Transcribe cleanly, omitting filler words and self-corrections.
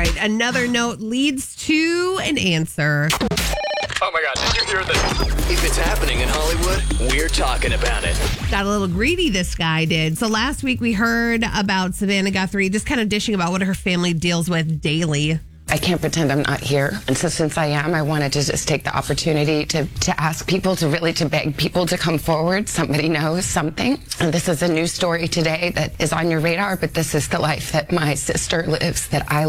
right. Another note leads to an answer. Oh my God, did you hear this? If it's happening in Hollywood, we're talking about it. Got a little greedy, this guy did. So last week we heard about Savannah Guthrie just kind of dishing about what her family deals with daily. I can't pretend I'm not here. And so since I am, I wanted to just take the opportunity to ask people, to beg people to come forward. Somebody knows something. And this is a new story today that is on your radar, but this is the life that my sister lives, that I